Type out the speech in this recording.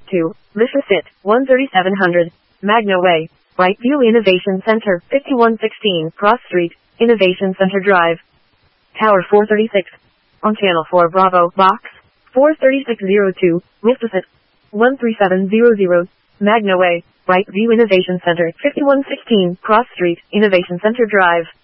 2, Lishasit, 13700, Magna Way, Brightview Innovation Center, 5116 Cross Street, Innovation Center Drive. Tower 436. On Channel 4 Bravo, Box 43602, Lishasit, 13700, Magna Way, Brightview Innovation Center, 5116 Cross Street, Innovation Center Drive.